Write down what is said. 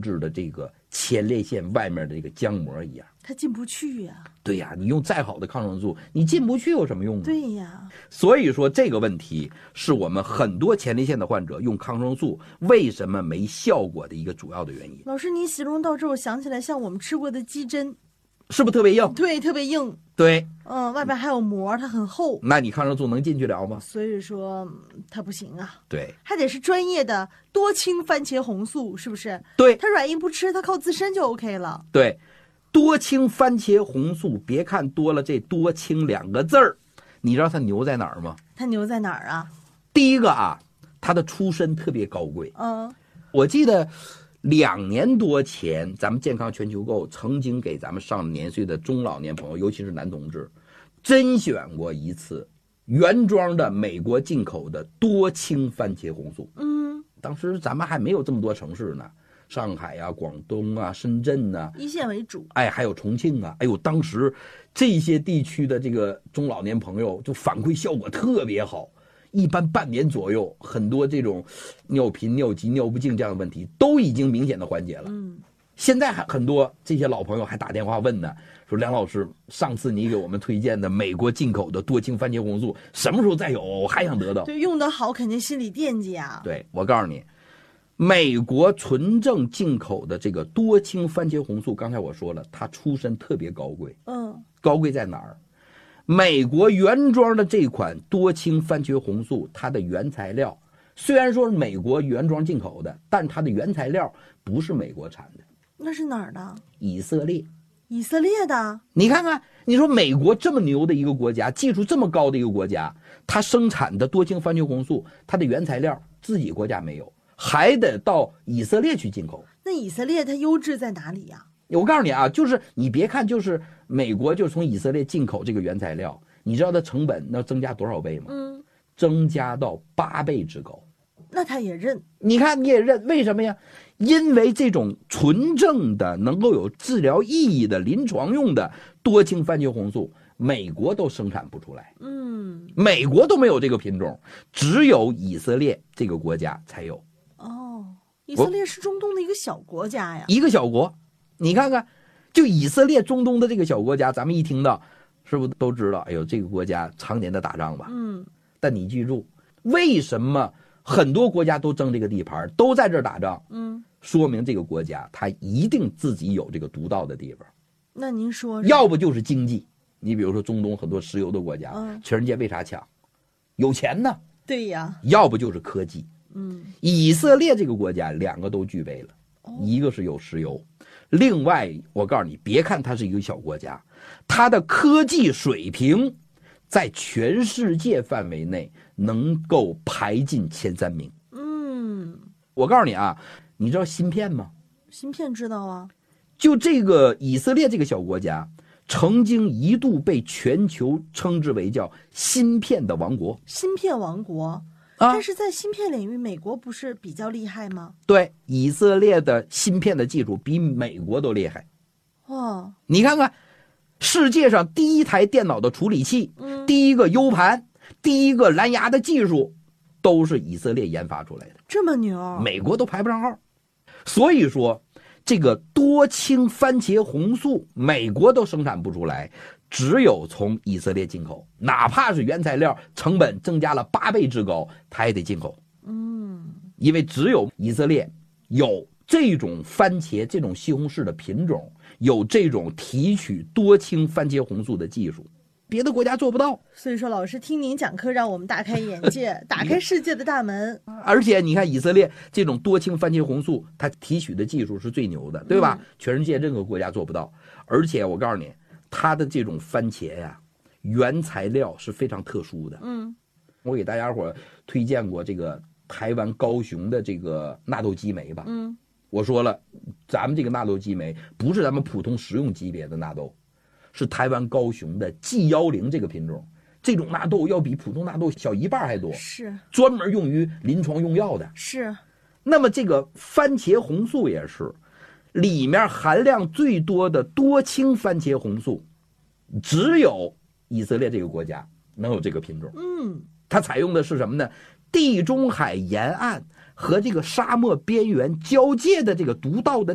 制的这个前列腺外面的这个浆膜一样， 它进不去呀。 对呀，你用再好的抗生素，你进不去有什么用呢？ 对呀， 所以说这个问题是我们很多前列腺的患者用抗生素为什么没效果的一个主要的原因。 老师，你形容到这，我想起来像我们吃过的鸡胗， 是不是特别硬？ 对，特别硬。 对， 外边还有膜，它很厚。 那你抗生素能进去了吗？ 所以说它不行啊。 对， 还得是专业的多氢番茄红素，是不是？ 对， 它软硬不吃，它靠自身就 OK 了。 对，多氢番茄红素，别看多了这多氢2个字儿，你知道它牛在哪儿吗？ 它牛在哪儿啊？ 第一个啊，它的出身特别高贵。我记得2年多前，咱们健康全球购曾经给咱们上年岁的中老年朋友，尤其是男同志，甄选过一次原装的美国进口的多氢番茄红素。当时咱们还没有这么多城市呢，上海啊、广东啊、深圳啊， 一线为主。 还有重庆啊，当时这些地区的这个中老年朋友就反馈效果特别好。一般半年左右，很多这种尿频、尿急、尿不尽这样的问题都已经明显的缓解了。现在还很多这些老朋友还打电话问呢，说梁老师，上次你给我们推荐的美国进口的多氢番茄红素什么时候再有？我还想得到。 对，用得好肯定心里惦记啊。 对，我告诉你，美国纯正进口的这个多氢番茄红素，刚才我说了，它出身特别高贵。高贵在哪儿？美国原装的这款多氢番茄红素，它的原材料虽然说是美国原装进口的，但它的原材料不是美国产的。 那是哪儿的？ 以色列。 以色列的。 你看看，你说美国这么牛的一个国家，技术这么高的一个国家，它生产的多氢番茄红素，它的原材料自己国家没有，还得到以色列去进口。 那以色列它优质在哪里呀？ 我告诉你啊，就是你别看就是美国就从以色列进口这个原材料，你知道它成本要增加多少倍吗？增加到8倍之高。 那他也认。 你看你也认，为什么呀？因为这种纯正的能够有治疗意义的临床用的多氢番茄红素，美国都生产不出来。美国都没有这个品种，只有以色列这个国家才有。 以色列是中东的一个小国家呀。 一个小国，你看看，就以色列中东的这个小国家，咱们一听到是不是都知道，哎呦，这个国家常年的打仗吧。但你记住，为什么很多国家都争这个地盘，都在这儿打仗？说明这个国家它一定自己有这个独到的地方。 那您说， 要不就是经济，你比如说中东很多石油的国家，全世界为啥抢？有钱呢。 对呀。 要不就是科技。以色列这个国家2个都具备了，一个是有石油，另外我告诉你，别看它是一个小国家，它的科技水平在全世界范围内能够排进前3名。我告诉你啊，你知道芯片吗？ 芯片知道啊。 就这个以色列这个小国家，曾经一度被全球称之为叫芯片的王国。 芯片王国。但是在芯片领域，美国不是比较厉害吗？ 对，以色列的芯片的技术比美国都厉害。你看看，世界上第一台电脑的处理器，第一个 U 盘，第一个蓝牙的技术，都是以色列研发出来的。 这么牛， 美国都排不上号。所以说，这个多氢番茄红素，美国都生产不出来。只有从以色列进口，哪怕是原材料成本增加了8倍之高，它也得进口。因为只有以色列有这种番茄、这种西红柿的品种，有这种提取多氢番茄红素的技术，别的国家做不到。 所以说，老师听您讲课，让我们大开眼界，打开世界的大门。 而且你看，以色列这种多氢番茄红素，它提取的技术是最牛的，对吧？全世界任何国家做不到。而且我告诉你，它的这种番茄呀，原材料是非常特殊的。我给大家伙推荐过这个台湾高雄的这个纳豆激酶吧。我说了，咱们这个纳豆激酶不是咱们普通食用级别的纳豆，是台湾高雄的 G10这个品种。这种纳豆要比普通纳豆小1半还多， 是专门用于临床用药的。 是。 那么这个番茄红素也是。里面含量最多的多氢番茄红素，只有以色列这个国家能有这个品种。它采用的是什么呢？地中海沿岸和这个沙漠边缘交界的这个独到的